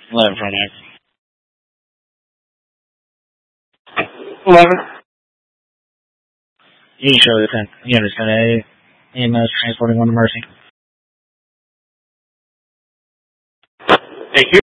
11 front X. 11. You can show the 10. You understand A. AMS transporting 1 to Mercy. Thank you.